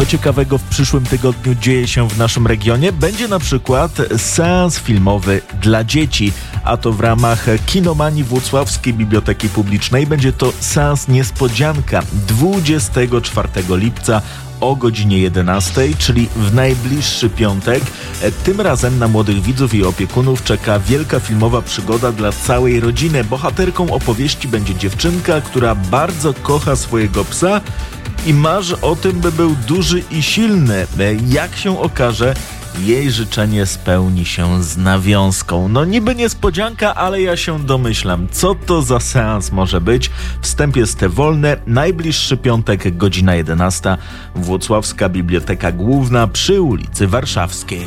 Co ciekawego w przyszłym tygodniu dzieje się w naszym regionie? Będzie na przykład seans filmowy dla dzieci, a to w ramach Kinomanii Włocławskiej Biblioteki Publicznej. Będzie to seans niespodzianka 24 lipca o godzinie 11, czyli w najbliższy piątek. Tym razem na młodych widzów i opiekunów czeka wielka filmowa przygoda dla całej rodziny. Bohaterką opowieści będzie dziewczynka, która bardzo kocha swojego psa i marzy o tym, by był duży i silny. Jak się okaże, jej życzenie spełni się z nawiązką. No niby niespodzianka, ale ja się domyślam, co to za seans może być. Wstęp jest wolny. Najbliższy piątek, godzina 11. Włocławska Biblioteka Główna przy ulicy Warszawskiej.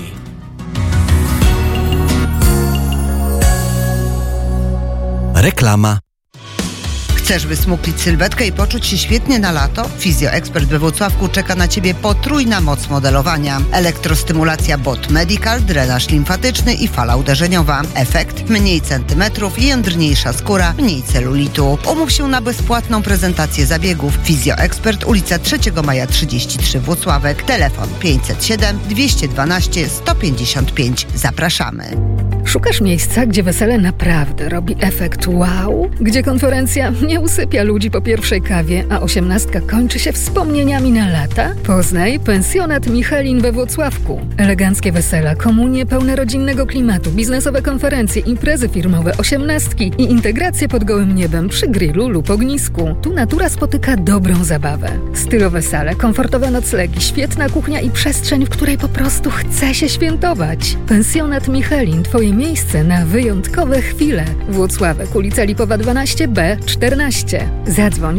Reklama. Chcesz wysmuklić sylwetkę i poczuć się świetnie na lato? Fizjoekspert we Włocławku czeka na Ciebie potrójna moc modelowania. Elektrostymulacja BOT Medical, drenaż limfatyczny i fala uderzeniowa. Efekt? Mniej centymetrów, jędrniejsza skóra, mniej celulitu. Umów się na bezpłatną prezentację zabiegów. Fizjoekspert, ulica 3 Maja 33 Włocławek. Telefon 507 212 155. Zapraszamy. Szukasz miejsca, gdzie wesele naprawdę robi efekt wow? Gdzie konferencja nie usypia ludzi po pierwszej kawie, a 18 kończy się wspomnieniami na lata? Poznaj Pensjonat Michelin we Włocławku. Eleganckie wesela, komunie pełne rodzinnego klimatu, biznesowe konferencje, imprezy firmowe, 18 i integracje pod gołym niebem przy grillu lub ognisku. Tu natura spotyka dobrą zabawę. Stylowe sale, komfortowe noclegi, świetna kuchnia i przestrzeń, w której po prostu chce się świętować. Pensjonat Michelin, Twoje miejsce na wyjątkowe chwile. Włocławek, ulica Lipowa 12B 14. Zadzwoń